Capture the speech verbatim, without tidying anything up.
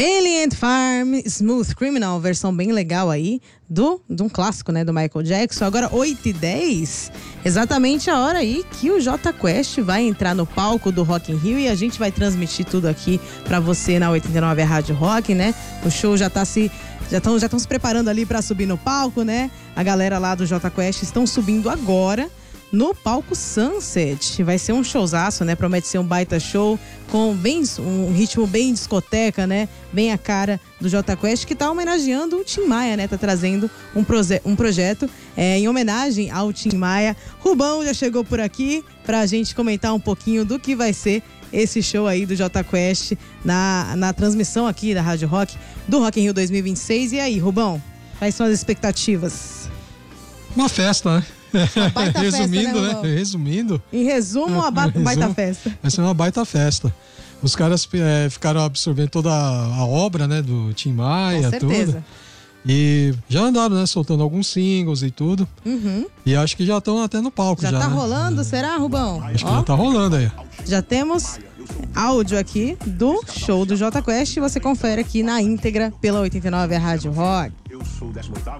Alien Farm, Smooth Criminal, versão bem legal aí, do, de um clássico, né, do Michael Jackson. Agora, oito e dez, exatamente a hora aí que o Jota Quest vai entrar no palco do Rock in Rio e a gente vai transmitir tudo aqui pra você na oitenta e nove Rádio Rock, né? O show já tá se... Já estão já se preparando ali pra subir no palco, né? A galera lá do Jota Quest estão subindo agora no palco Sunset. Vai ser um showzaço, né? Promete ser um baita show com bem, um ritmo bem discoteca, né? Bem a cara do Jota Quest, que tá homenageando o Tim Maia, né? Tá trazendo um, proje- um projeto é, em homenagem ao Tim Maia. Rubão já chegou por aqui pra gente comentar um pouquinho do que vai ser esse show aí do Jota Quest na, na transmissão aqui da Rádio Rock do Rock in Rio dois mil e vinte e seis. E aí, Rubão, quais são as expectativas? Uma festa, né? Uma baita Resumindo, festa, né, né? Resumindo. Em resumo, uma ba- Resumo, baita festa. Vai ser uma baita festa. Os caras é, ficaram absorvendo toda a, a obra, né, do Tim Maia, Com certeza. tudo. E já andaram, né, soltando alguns singles e tudo. Uhum. E acho que já estão até no palco. Já, Já tá né? rolando, será, Rubão? Acho que Ó, já tá rolando aí. já temos áudio aqui do show do Jota Quest. Você confere aqui na íntegra pela oitenta e nove Rádio Rock. Eu sou o décimo oitavo